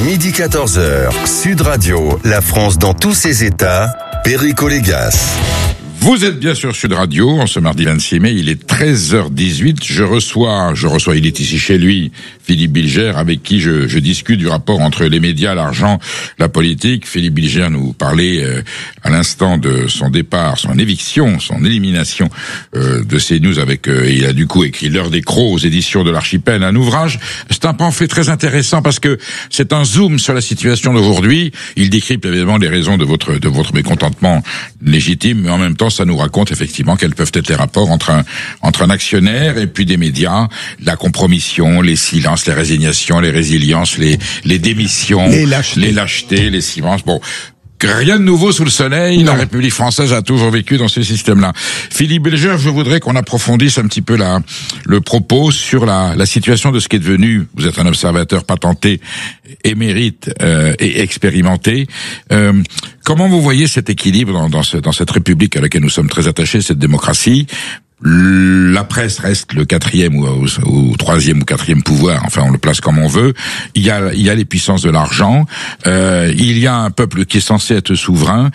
Midi 14h, Sud Radio, la France dans tous ses états, Perico Légas. Vous êtes bien sur Sud Radio, en ce mardi 26 mai, il est 13h18, je reçois, il est ici chez lui, Philippe Bilger, avec qui je discute du rapport entre les médias, l'argent, la politique. Philippe Bilger nous parlait à l'instant de son départ, son éviction, son élimination de CNews avec, il a du coup écrit L'heure des crocs aux éditions de l'Archipel, un ouvrage. C'est un pamphlet très intéressant parce que c'est un zoom sur la situation d'aujourd'hui. Il décrypte évidemment les raisons de votre mécontentement légitime, mais en même temps, ça nous raconte effectivement quels peuvent être les rapports entre un actionnaire et puis des médias, la compromission, les silences, les résignations, les résiliences, les démissions, les lâchetés, les silences. Bon, rien de nouveau sous le soleil. Non. La République française a toujours vécu dans ce système-là. Philippe Bilger, je voudrais qu'on approfondisse un petit peu le propos sur la situation de ce qui est devenu. Vous êtes un observateur patenté, émérite et expérimenté. Comment vous voyez cet équilibre dans cette République à laquelle nous sommes très attachés, cette démocratie? La presse reste le quatrième ou troisième ou quatrième pouvoir, enfin on le place comme on veut. Il y a les puissances de l'argent, il y a un peuple qui est censé être souverain,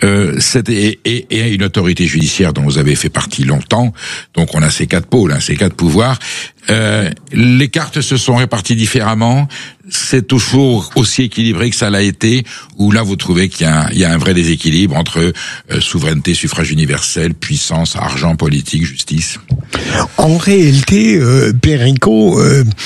et une autorité judiciaire dont vous avez fait partie longtemps. Donc on a ces quatre pôles, ces quatre pouvoirs. Les cartes se sont réparties différemment. C'est toujours aussi équilibré que ça l'a été, ou là vous trouvez qu'il y a un vrai déséquilibre entre souveraineté, suffrage universel, puissance, argent, politique, justice? En réalité, Perico,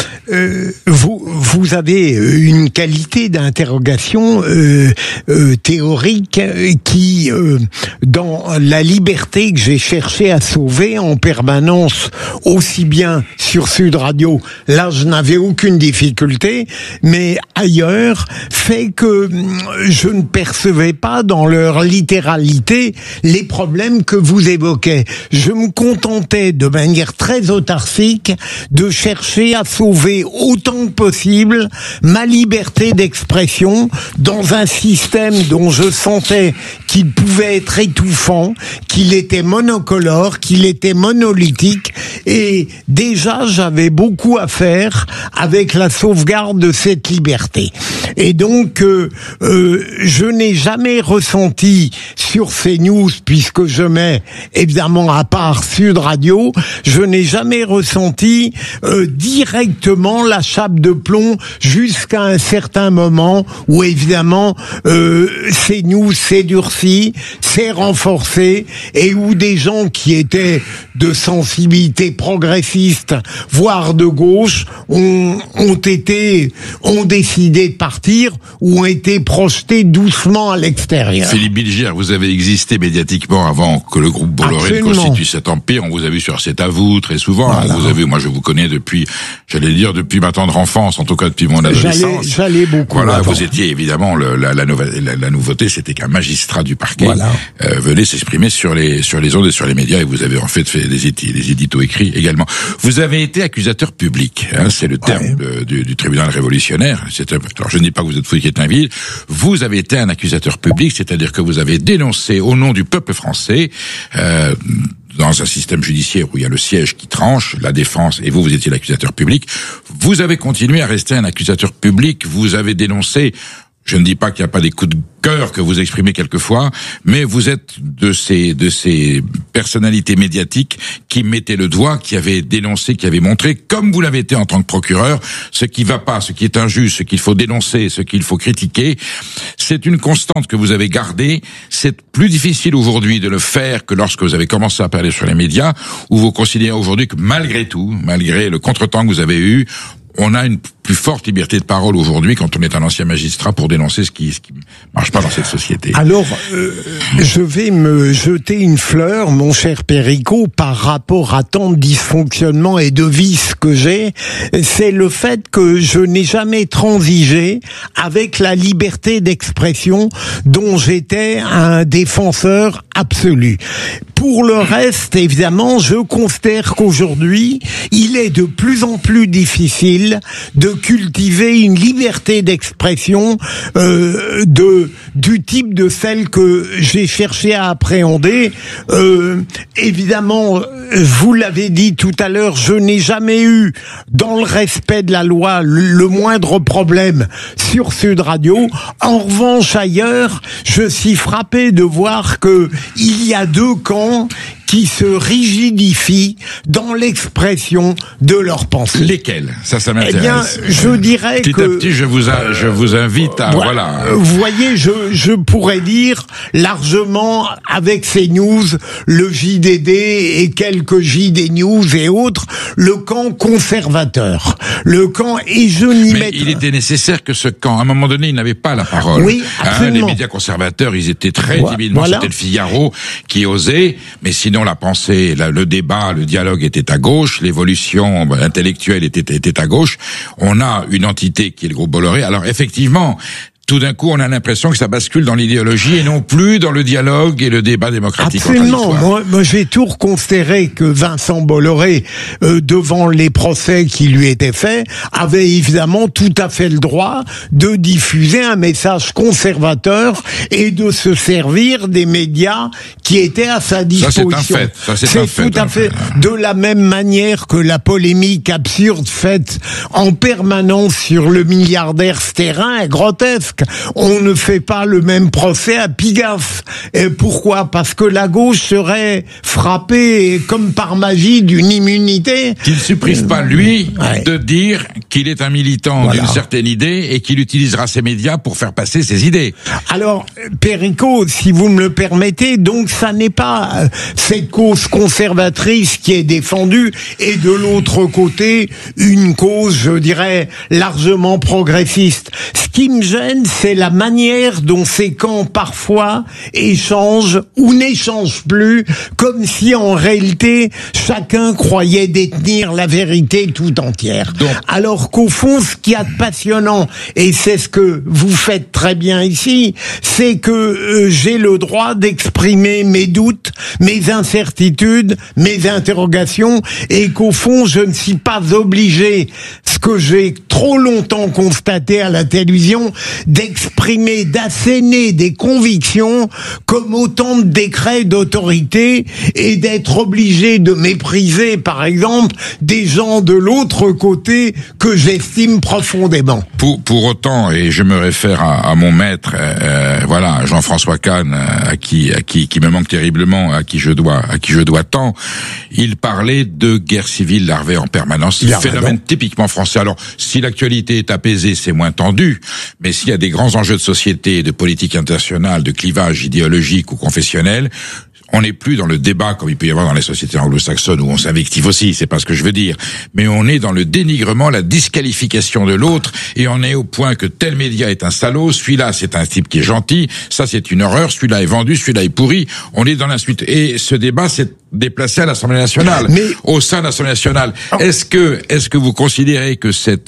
vous avez une qualité d'interrogation théorique qui, dans la liberté que j'ai cherché à sauver en permanence, aussi bien sur Sud Radio, là je n'avais aucune difficulté, mais ailleurs, fait que je ne percevais pas dans leur littéralité les problèmes que vous évoquez. Je me contentais de manière très autarcique de chercher à sauver autant que possible ma liberté d'expression dans un système dont je sentais qu'il pouvait être étouffant, qu'il était monocolore, qu'il était monolithique, et déjà j'avais beaucoup à faire avec la sauvegarde de cette liberté. Et donc je n'ai jamais ressenti sur CNews, puisque je mets évidemment à part Sud Radio, je n'ai jamais ressenti directement la chape de plomb jusqu'à un certain moment où évidemment CNews s'est durci, s'est renforcé, et où des gens qui étaient de sensibilité progressiste, voire de gauche, ont décidé de partir ou ont été projetés doucement à l'extérieur. Philippe Bilger, vous avez existé médiatiquement avant que le groupe Bolloré constitue cet empire. On vous a vu sur C'est à vous très souvent. Voilà. Vous avez, moi je vous connais depuis ma tendre enfance, en tout cas depuis mon adolescence. J'allais beaucoup. Voilà, avant. vous étiez évidemment la nouveauté, c'était qu'un magistrat du parquet venait s'exprimer sur les ondes et sur les médias, et vous avez en fait des éditos écrits également. Vous avez été accusateur public, c'est le terme du tribunal révolutionnaire. Alors je ne dis pas que vous êtes fou qui est un ville. Vous avez été un accusateur public, c'est-à-dire que vous avez dénoncé au nom du peuple français, dans un système judiciaire où il y a le siège qui tranche, la défense, et vous étiez l'accusateur public. Vous avez continué à rester un accusateur public. Vous avez dénoncé. Je ne dis pas qu'il n'y a pas des coups de cœur que vous exprimez quelquefois, mais vous êtes de ces personnalités médiatiques qui mettaient le doigt, qui avaient dénoncé, qui avaient montré, comme vous l'avez été en tant que procureur, ce qui va pas, ce qui est injuste, ce qu'il faut dénoncer, ce qu'il faut critiquer. C'est une constante que vous avez gardée. C'est plus difficile aujourd'hui de le faire que lorsque vous avez commencé à parler sur les médias, où vous considérez aujourd'hui que malgré tout, malgré le contretemps que vous avez eu, on a une plus forte liberté de parole aujourd'hui quand on est un ancien magistrat pour dénoncer ce qui marche pas dans cette société. Alors, je vais me jeter une fleur, mon cher Perico, par rapport à tant de dysfonctionnements et de vices que j'ai. C'est le fait que je n'ai jamais transigé avec la liberté d'expression dont j'étais un défenseur absolu. Pour le reste, évidemment, je considère qu'aujourd'hui, il est de plus en plus difficile de cultiver une liberté d'expression du type de celle que j'ai cherché à appréhender. Évidemment, vous l'avez dit tout à l'heure, je n'ai jamais eu, dans le respect de la loi, le moindre problème sur Sud Radio. En revanche, ailleurs, je suis frappé de voir que il y a deux camps qui se rigidifient dans l'expression de leurs pensées. Lesquels? Ça m'intéresse. Eh bien, je dirais petit que... Petit à petit, je vous invite à... Voilà. Vous voyez, je pourrais dire largement avec ces news, le JDD et quelques JD News et autres, le camp conservateur. Le camp... Et je n'y Mais il était nécessaire que ce camp, à un moment donné, il n'avait pas la parole. Oui, absolument. Les médias conservateurs, ils étaient très timidement. Voilà. C'était le Figaro qui osait, mais sinon la pensée, le débat, le dialogue était à gauche, l'évolution intellectuelle était à gauche. On a une entité qui est le groupe Bolloré. Alors effectivement, tout d'un coup, on a l'impression que ça bascule dans l'idéologie et non plus dans le dialogue et le débat démocratique. Absolument. Moi, j'ai toujours considéré que Vincent Bolloré, devant les procès qui lui étaient faits, avait évidemment tout à fait le droit de diffuser un message conservateur et de se servir des médias qui étaient à sa disposition. Ça, c'est un fait. Tout à fait. De la même manière que la polémique absurde faite en permanence sur le milliardaire Sterrin est grotesque. On ne fait pas le même procès à Pigalle. Et pourquoi? Parce que la gauche serait frappée comme par magie d'une immunité. Qu'il ne se prive pas, lui, de dire qu'il est un militant d'une certaine idée et qu'il utilisera ses médias pour faire passer ses idées. Alors, Perico, si vous me le permettez, donc ça n'est pas cette cause conservatrice qui est défendue et de l'autre côté, une cause, je dirais, largement progressiste. Ce qui me gêne, c'est la manière dont ces camps parfois échangent ou n'échangent plus, comme si en réalité chacun croyait détenir la vérité tout entière. Alors qu'au fond, ce qu'il y a de passionnant, et c'est ce que vous faites très bien ici, c'est que j'ai le droit d'exprimer mes doutes, mes incertitudes, mes interrogations, et qu'au fond, je ne suis pas obligé, ce que j'ai trop longtemps constaté à la télévision, d'exprimer, d'asséner des convictions comme autant de décrets d'autorité et d'être obligé de mépriser, par exemple, des gens de l'autre côté que j'estime profondément. Pour autant, et je me réfère à mon maître, Jean-François Kahn, qui me manque terriblement, à qui je dois tant, il parlait de guerre civile larvée en permanence. C'est un phénomène typiquement français. Alors, si l'actualité est apaisée, c'est moins tendu, mais s'il y a des grands enjeux de société, de politique internationale, de clivage idéologique ou confessionnel, on n'est plus dans le débat comme il peut y avoir dans les sociétés anglo-saxonnes où on s'invective aussi, c'est pas ce que je veux dire, mais on est dans le dénigrement, la disqualification de l'autre, et on est au point que tel média est un salaud, celui-là c'est un type qui est gentil, ça c'est une horreur, celui-là est vendu, celui-là est pourri, on est dans la suite. Et ce débat s'est déplacé à l'Assemblée nationale. Mais au sein de l'Assemblée nationale, est-ce que vous considérez que cette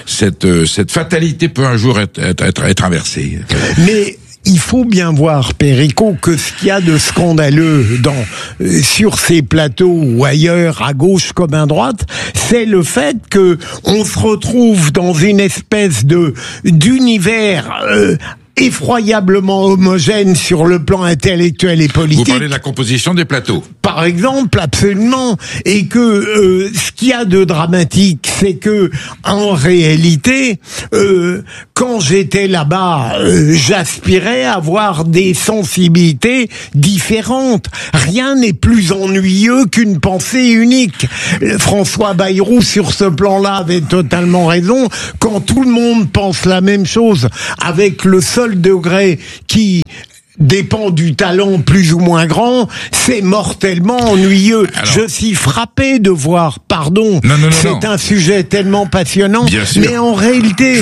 fatalité peut un jour être inversée? Mais il faut bien voir, Perico, que ce qu'il y a de scandaleux sur ces plateaux ou ailleurs, à gauche comme à droite, c'est le fait que on se retrouve dans une espèce d'univers effroyablement homogène sur le plan intellectuel et politique. Vous parlez de la composition des plateaux. Par exemple, absolument. Et que ce qu'il y a de dramatique, c'est que en réalité, quand j'étais là-bas, j'aspirais à avoir des sensibilités différentes. Rien n'est plus ennuyeux qu'une pensée unique. François Bayrou, sur ce plan-là, avait totalement raison. Quand tout le monde pense la même chose, avec le seul degré qui dépend du talent plus ou moins grand, c'est mortellement ennuyeux. Alors, je suis frappé de voir, c'est un sujet tellement passionnant, mais en réalité,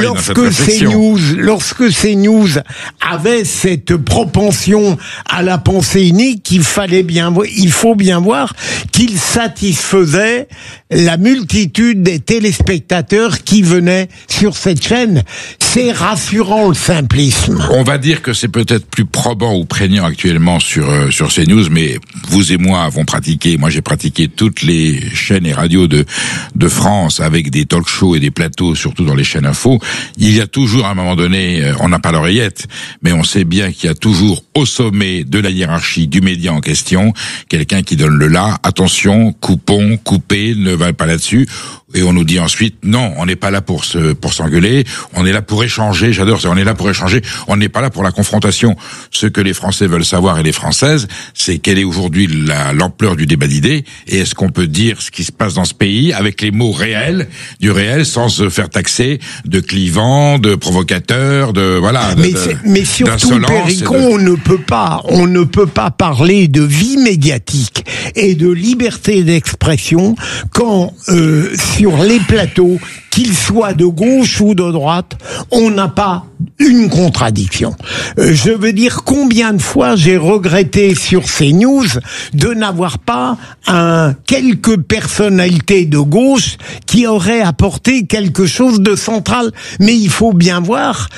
lorsque CNews avait cette propension à la pensée unique, il faut bien voir qu'il satisfaisait la multitude des téléspectateurs qui venaient sur cette chaîne. C'est rassurant, le simplisme. On va dire que c'est peut-être plus probant ou prégnant actuellement sur CNews, mais vous et moi avons pratiqué, moi j'ai pratiqué toutes les chaînes et radios de France avec des talk shows et des plateaux, surtout dans les chaînes info. Il y a toujours à un moment donné, on n'a pas l'oreillette, mais on sait bien qu'il y a toujours au sommet de la hiérarchie du média en question quelqu'un qui donne le là, attention, coupez, ne va pas là-dessus. Et on nous dit ensuite, non, on n'est pas là pour s'engueuler, on est là pour échanger, j'adore ça, on est là pour échanger, on n'est pas là pour la confrontation. Ce que les Français veulent savoir et les Françaises, c'est quelle est aujourd'hui l'ampleur du débat d'idées, et est-ce qu'on peut dire ce qui se passe dans ce pays avec les mots réels, du réel, sans se faire taxer de clivant, de provocateur, de, voilà. Mais surtout, Péricon, on ne peut pas parler de vie médiatique et de liberté d'expression quand, sur les plateaux, qu'ils soient de gauche ou de droite, on n'a pas une contradiction. Je veux dire, combien de fois j'ai regretté sur CNews de n'avoir pas quelques personnalités de gauche qui auraient apporté quelque chose de central. Mais il faut bien voir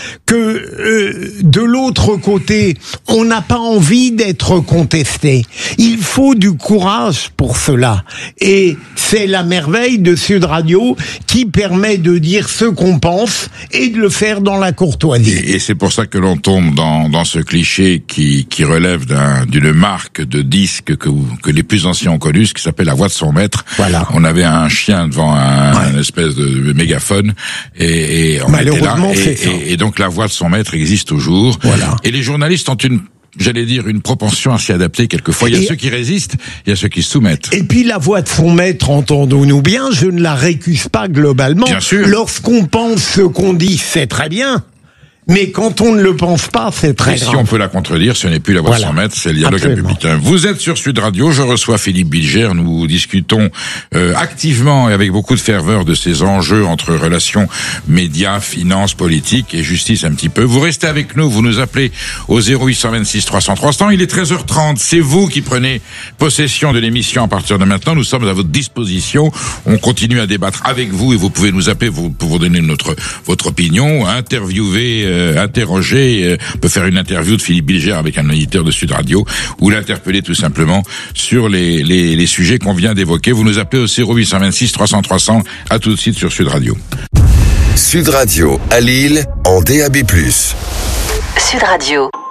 que de l'autre côté, on n'a pas envie d'être contesté. Il faut du courage pour cela. Et c'est la merveille de Sud Radio qui permet de dire ce qu'on pense et de le faire dans la courtoisie. Et c'est pour ça que l'on tombe dans ce cliché qui relève d'une marque de disque que les plus anciens ont connu, ce qui s'appelle la voix de son maître. Voilà. On avait un chien devant un espèce de mégaphone et on malheureusement était là, c'est ça. Et donc la voix de son maître existe toujours. Voilà. Et les journalistes ont une propension à s'y adapter quelquefois. Il y a ceux qui résistent, il y a ceux qui se soumettent. Et puis la voix de son maître, entendons-nous bien, je ne la récuse pas globalement. Bien sûr. Lorsqu'on pense ce qu'on dit, c'est très bien. Mais quand on ne le pense pas, c'est très grave. Si on peut la contredire, ce n'est plus la voix de son maître, c'est le dialogue républicain. Vous êtes sur Sud Radio, je reçois Philippe Bilger, nous discutons activement et avec beaucoup de ferveur de ces enjeux entre relations médias, finances, politiques et justice un petit peu. Vous restez avec nous, vous nous appelez au 0826 300 300, il est 13h30, c'est vous qui prenez possession de l'émission à partir de maintenant, nous sommes à votre disposition, on continue à débattre avec vous et vous pouvez nous appeler pour vous donner votre opinion, interroger, on peut faire une interview de Philippe Bilger avec un auditeur de Sud Radio ou l'interpeller tout simplement sur les sujets qu'on vient d'évoquer. Vous nous appelez au 0826 300 300. À tout de suite sur Sud Radio. Sud Radio à Lille en DAB+. Sud Radio.